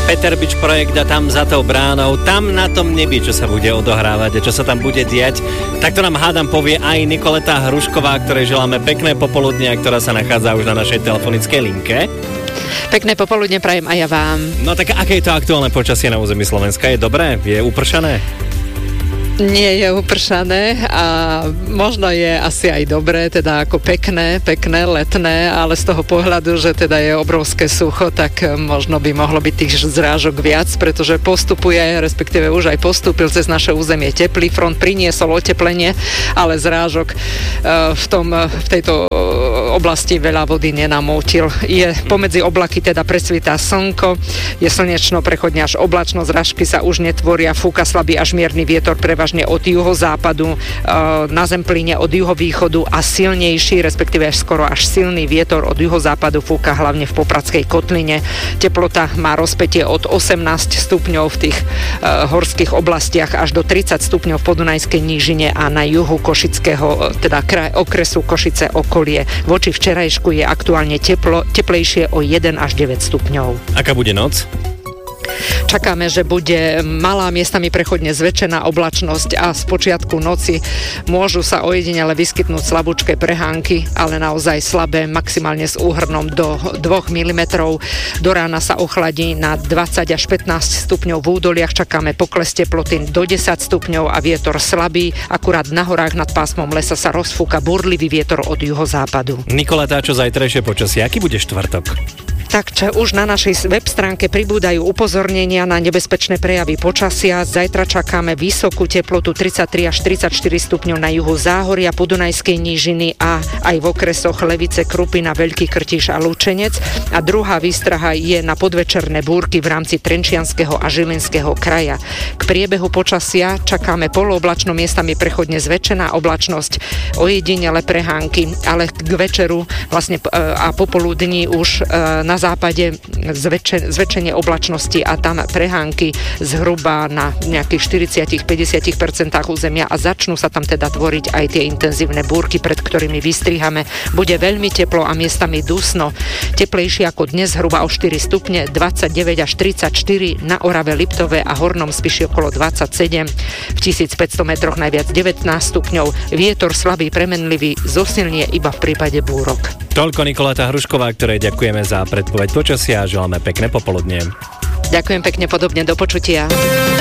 Peterbič projekt a tam za tou bránou, tam na tom nebi, čo sa bude odohrávať a čo sa tam bude diať. Tak to nám hádam povie aj Nikoleta Hrušková, ktorej želáme pekné popoludne a ktorá sa nachádza už na našej telefonickej linke. Pekné popoludne prajem aj ja vám. No tak aké je to aktuálne počasie na území Slovenska? Je dobré? Je upršané? Nie je upršané a možno je asi aj dobré, teda ako pekné, letné, ale z toho pohľadu, že teda je obrovské sucho, tak možno by mohlo byť tých zrážok viac, pretože postupuje, respektíve už aj postúpil cez naše územie teplý front, priniesol oteplenie, ale zrážok v tejto oblasti veľa vody nenamútil. Je pomedzi oblaky, teda presvitá slnko, je slnečno, prechodne až oblačno, zrážky sa už netvoria, fúka slabý až mierny vietor prevažne od juhozápadu, na Zemplíne od juhovýchodu a silnejší, respektíve až skoro až silný vietor od juhozápadu fúka hlavne v Popradskej kotline. Teplota má rozpätie od 18 stupňov v tých horských oblastiach až do 30 stupňov v Podunajskej nížine a na juhu Košického, teda okresu Košice okolie. Voči včerajšku je aktuálne teplejšie o 1 až 9 stupňov. Aká bude noc? Čakáme, že bude malá, miestami prechodne zväčšená oblačnosť a z počiatku noci môžu sa ojedinele vyskytnúť slabúčké prehánky, ale naozaj slabé, maximálne s úhrnom do 2 mm. Do rána sa ochladí na 20 až 15 stupňov v údoliach, čakáme pokles teploty do 10 stupňov a vietor slabý, akurát na horách nad pásmom lesa sa rozfúka burlivý vietor od juhozápadu. Nikoleta, čo zajtrajšie počasie? Aký bude štvrtok? Takže už na našej web stránke pribúdajú upozornenia na nebezpečné prejavy počasia. Zajtra čakáme vysokú teplotu 33 až 34 stupňov na juhu Záhoria, Podunajskej nížiny a aj v okresoch Levice, Krupina, Veľký Krtíš a Lučenec. A druhá výstraha je na podvečerné búrky v rámci Trenčianskeho a Žilinského kraja. K priebehu počasia čakáme polooblačno, miestami prechodne zväčšená oblačnosť, ojedinele prehánky, ale k večeru vlastne a popoludní už na západe zväčšenie oblačnosti a tam prehánky zhruba na nejakých 40-50% územia a začnú sa tam teda tvoriť aj tie intenzívne búrky, pred ktorými vystrihame. Bude veľmi teplo a miestami dusno. Teplejšie ako dnes, zhruba o 4 stupne, 29 až 34, na Orave, Liptove a Hornom Spiši okolo 27, v 1500 metroch najviac 19 stupňov. Vietor slabý, premenlivý, zosilnie iba v prípade búrok. Toľko Nikoleta Hrušková, ktorej ďakujeme za predpoveď počasia a želáme pekné popoludnie. Ďakujem pekne, podobne, do počutia.